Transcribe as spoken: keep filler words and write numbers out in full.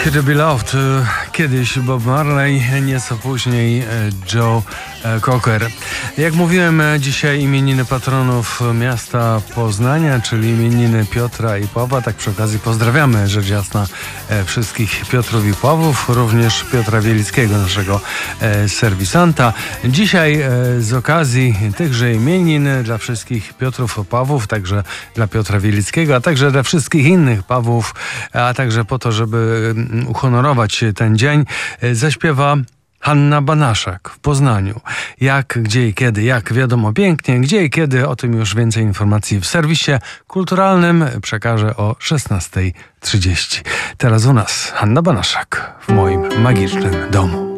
To Be Loved. Kiedyś Bob Marley, nieco później Joe Cocker. Jak mówiłem, dzisiaj imieniny patronów miasta Poznania, czyli imieniny Piotra i Pawła. Tak przy okazji pozdrawiamy rzecz jasna wszystkich Piotrów i Pawłów, również Piotra Wielickiego, naszego serwisanta. Dzisiaj z okazji tychże imienin dla wszystkich Piotrów i Pawłów, także dla Piotra Wielickiego, a także dla wszystkich innych Pawłów, a także po to, żeby uhonorować ten dzień, zaśpiewa Hanna Banaszak w Poznaniu. Jak, gdzie i kiedy, jak wiadomo pięknie, gdzie i kiedy, o tym już więcej informacji w serwisie kulturalnym przekażę o szesnasta trzydzieści. Teraz u nas Hanna Banaszak w moim magicznym domu.